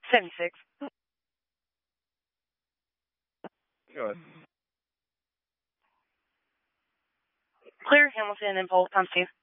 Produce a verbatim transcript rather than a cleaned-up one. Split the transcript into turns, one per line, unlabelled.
seventy-six.
Go ahead.
Clear Hamilton and Polk, times two.